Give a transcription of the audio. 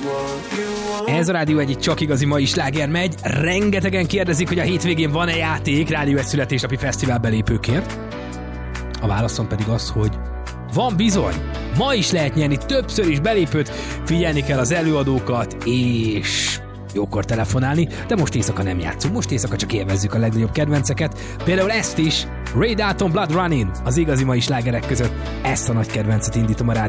Ez a Rádió egy csak igazi mai sláger megy. Rengetegen kérdezik, hogy a hétvégén van-e játék Rádió egy születésnapi fesztivál belépőkért. A válaszom pedig az, hogy van bizony. Ma is lehet nyerni többször is belépőt, figyelni kell az előadókat, és jókor telefonálni, de most éjszaka nem játszunk, most éjszaka csak élvezzük a legnagyobb kedvenceket. Például ezt is, Ray Dalton Blood Running, az igazi mai slágerek között. Ezt a nagy kedvencet indítom a Rádió